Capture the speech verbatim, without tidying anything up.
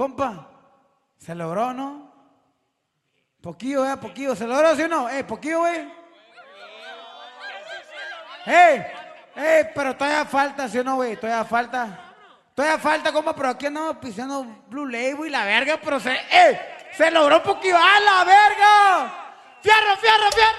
Compa, ¿se logró, no? Poquillo, eh, poquillo. ¿Se logró, sí o no? Eh, poquillo, güey. ¡Eh! ¡Eh! Pero todavía falta, ¿sí o no, güey? Todavía falta. Todavía falta, compa, pero aquí andamos pisando Blue Label y la verga, pero se... ¡Eh! ¡Se logró poquillo! ¡Ah, la verga! ¡Fierro, fierro, fierro!